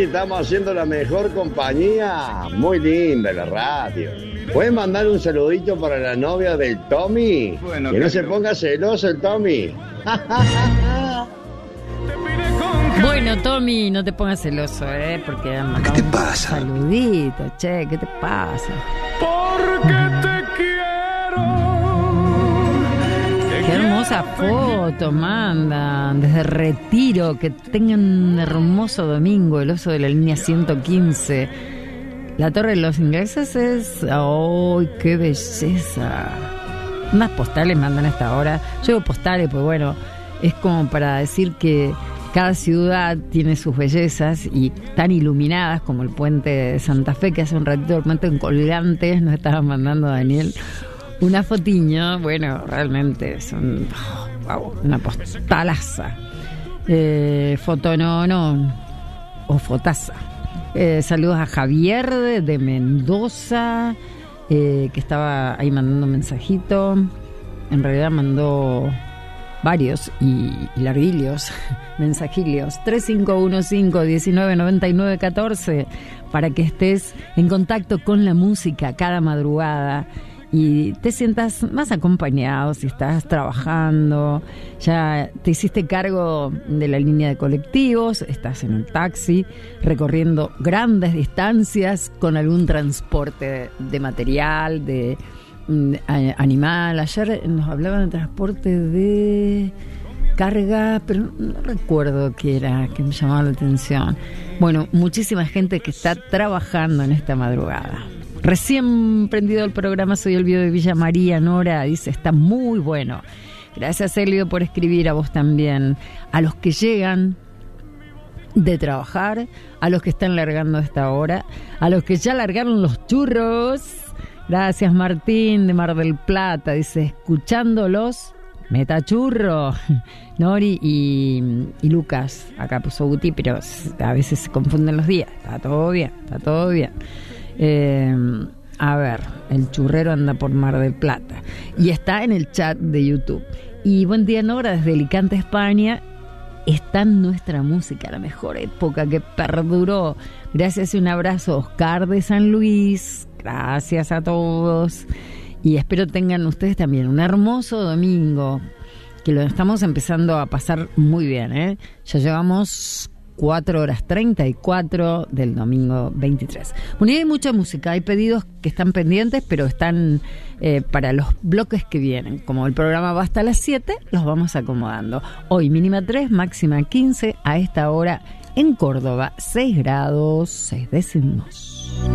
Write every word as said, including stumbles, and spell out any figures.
Sí, estamos haciendo la mejor compañía. Muy linda la radio. ¿Puedes mandar un saludito para la novia del Tommy? Bueno, que no se ponga celoso el Tommy. Bueno, Tommy, no te pongas celoso, ¿eh? Porque ¿Qué te pasa? Saludito, che, ¿qué te pasa? Porque te quiero. Te Qué hermosa foto mandan desde Retiro. Que tengan un hermoso domingo. El oso de la línea ciento quince. La Torre de los Ingleses es... ¡Ay, qué belleza! Unas postales mandan a esta hora. Yo digo postales, pues bueno, es como para decir que cada ciudad tiene sus bellezas y tan iluminadas como el puente de Santa Fe, que hace un ratito el puente en Colgantes nos estaba mandando Daniel una fotiño. Bueno, realmente es un, oh, wow, una postalaza. Eh, fotononón o fotaza. Eh, saludos a Javier de, de Mendoza, eh, que estaba ahí mandando un mensajito. En realidad mandó varios y, y larguillos, mensajilios. tres cinco uno cinco, uno nueve nueve nueve uno cuatro para que estés en contacto con la música cada madrugada y te sientas más acompañado si estás trabajando, ya te hiciste cargo de la línea de colectivos, estás en un taxi recorriendo grandes distancias con algún transporte de, de material, de animal. Ayer nos hablaban de transporte de carga, pero no recuerdo qué era, que me llamaba la atención. Bueno, muchísima gente que está trabajando en esta madrugada. Recién prendido el programa, soy Elvio de Villa María. Nora dice, está muy bueno. Gracias, Elvio, por escribir. A vos también. A los que llegan de trabajar, a los que están largando a esta hora, a los que ya largaron los churros. Gracias, Martín de Mar del Plata. Dice, escuchándolos, metachurro. Nori y, y Lucas. Acá puso Guti, pero a veces se confunden los días. Está todo bien, está todo bien. Eh, a ver, el churrero anda por Mar del Plata. Y está en el chat de YouTube. Y buen día, Nora, desde Alicante, España. Está nuestra música, la mejor época que perduró. Gracias y un abrazo, Oscar de San Luis. Gracias a todos y espero tengan ustedes también un hermoso domingo, que lo estamos empezando a pasar muy bien, ¿eh? Ya llevamos cuatro horas treinta y cuatro del domingo veintitrés. Bueno, y hay mucha música, hay pedidos que están pendientes, pero están eh, para los bloques que vienen. Como el programa va hasta las siete, los vamos acomodando. Hoy mínima tres, máxima quince, a esta hora en Córdoba, seis grados, seis décimos.